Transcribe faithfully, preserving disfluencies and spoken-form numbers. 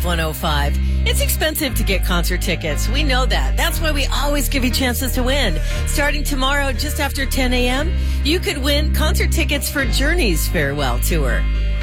one oh five. It's expensive to get concert tickets. We know that. That's why we always give you chances to win. Starting tomorrow, just after ten a.m., you could win concert tickets for Journey's farewell tour.